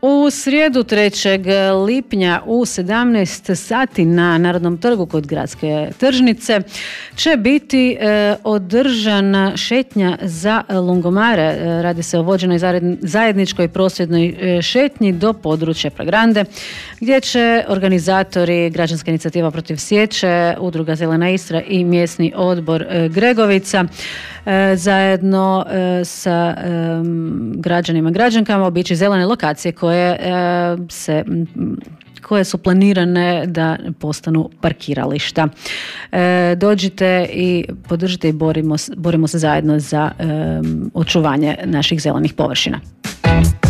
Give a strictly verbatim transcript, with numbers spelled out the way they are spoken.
U srijedu trećeg lipnja u sedamnaest sati na Narodnom trgu kod gradske tržnice će biti e, održana šetnja za lungomare. E, radi se o vođenoj zajedničkoj prosvjednoj e, šetnji do područja Pragrande, gdje će organizatori Građanska inicijativa protiv sječe, Udruga Zelena Istra i mjesni odbor e, Gregovica e, zajedno e, sa e, građanima i građankama obići zelene lokacije koje koje se koje su planirane da postanu parkirališta. E, dođite i podržite i borimo, borimo se zajedno za e, očuvanje naših zelenih površina.